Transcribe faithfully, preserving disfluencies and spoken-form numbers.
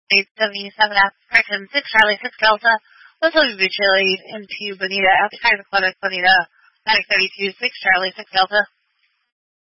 eight seventy-seven F, correction, six Charlie, six Delta. This will be relayed into Bonita, outside of Quebec, Bonita, nine thirty-two, six Charlie, six Delta.